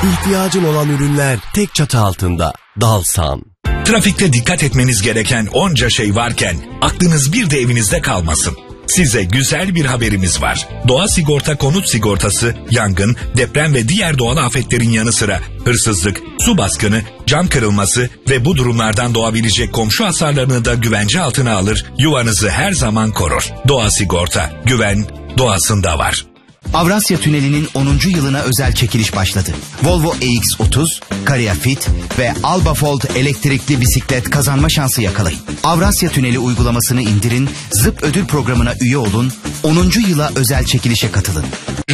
İhtiyacın olan ürünler tek çatı altında. Dalsan. Trafikte dikkat etmeniz gereken onca şey varken aklınız bir de evinizde kalmasın. Size güzel bir haberimiz var. Doğa Sigorta konut sigortası, yangın, deprem ve diğer doğal afetlerin yanı sıra hırsızlık, su baskını, cam kırılması ve bu durumlardan doğabilecek komşu hasarlarını da güvence altına alır, yuvanızı her zaman korur. Doğa Sigorta, güven doğasında var. Avrasya Tüneli'nin 10. yılına özel çekiliş başladı. Volvo EX30, Caria Fit ve Alba Fold elektrikli bisiklet kazanma şansı yakalayın. Avrasya Tüneli uygulamasını indirin, Zıp ödül programına üye olun, 10. yıla özel çekilişe katılın.